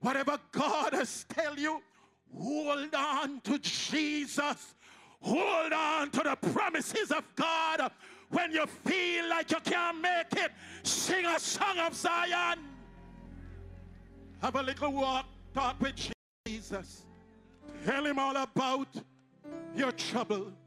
Whatever God has tell you, hold on to Jesus. Hold on to the promises of God. When you feel like you can't make it, sing a song of Zion. Have a little walk, talk with Jesus. Tell him all about your trouble.